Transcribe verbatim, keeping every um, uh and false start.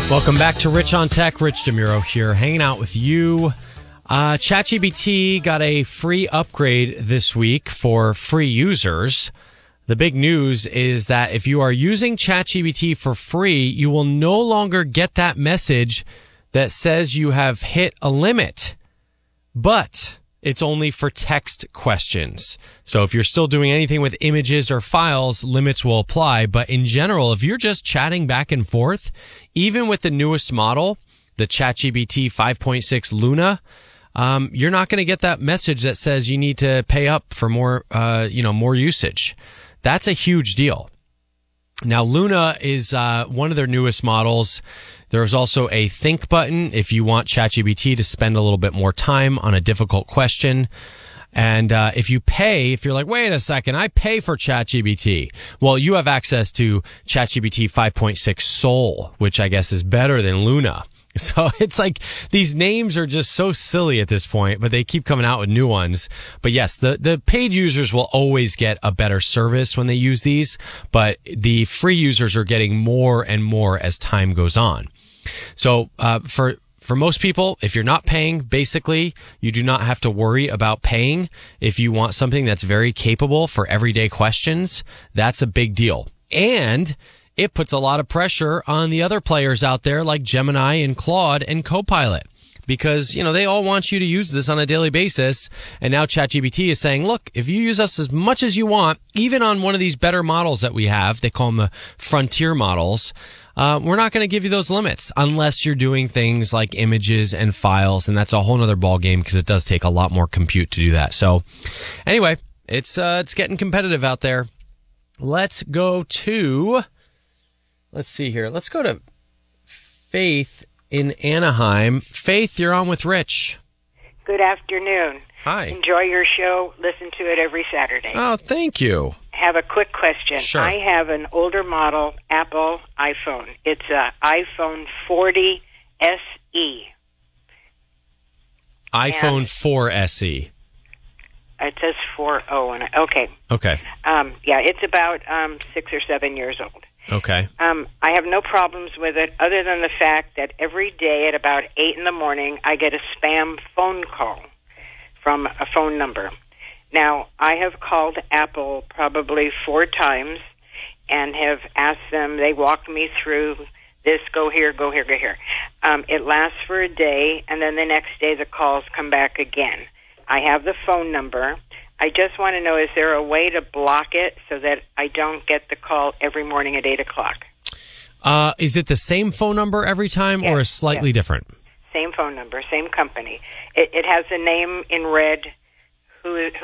Welcome back to Rich on Tech. Rich DeMuro here, hanging out with you. Uh, ChatGPT got a free upgrade this week for free users. The big news is that if you are using ChatGPT for free, you will no longer get that message that says you have hit a limit. But it's only for text questions. So if you're still doing anything with images or files, limits will apply. But in general, if you're just chatting back and forth, even with the newest model, the ChatGPT five point six Luna, um, you're not going to get that message that says you need to pay up for more, uh, you know, more usage. That's a huge deal. Now, Luna is uh, one of their newest models. There's also a think button if you want ChatGPT to spend a little bit more time on a difficult question. And uh, if you pay, if you're like, wait a second, I pay for ChatGPT. Well, you have access to ChatGPT five point six Soul, which I guess is better than Luna. So it's like these names are just so silly at this point, but they keep coming out with new ones. But yes, the, the paid users will always get a better service when they use these, but the free users are getting more and more as time goes on. So uh, for for most people, if you're not paying, basically, you do not have to worry about paying. If you want something that's very capable for everyday questions, that's a big deal. And it puts a lot of pressure on the other players out there like Gemini and Claude and Copilot, because, you know, they all want you to use this on a daily basis. And now ChatGPT is saying, look, if you use us as much as you want, even on one of these better models that we have, they call them the frontier models, uh, we're not going to give you those limits unless you're doing things like images and files. And that's a whole nother ballgame because it does take a lot more compute to do that. So anyway, it's, uh, it's getting competitive out there. Let's go to... Let's see here. Let's go to Faith in Anaheim. Faith, you're on with Rich. Good afternoon. Hi. Enjoy your show. Listen to it every Saturday. Oh, thank you. Have a quick question. Sure. I have an older model Apple iPhone. It's a iPhone forty S E. iPhone And four S E. It says four oh. And okay. Okay. Um, yeah, it's about um, six or seven years old. Okay. Um, I have no problems with it other than the fact that every day at about eight in the morning, I get a spam phone call from a phone number. Now, I have called Apple probably four times and have asked them, they walk me through this, go here, go here, go here. Um, it lasts for a day, and then the next day the calls come back again. I have the phone number. I just want to know, is there a way to block it so that I don't get the call every morning at eight o'clock? Uh, is it the same phone number every time Yes, or is slightly yes. different? Same phone number, same company. It, it has the name in red, who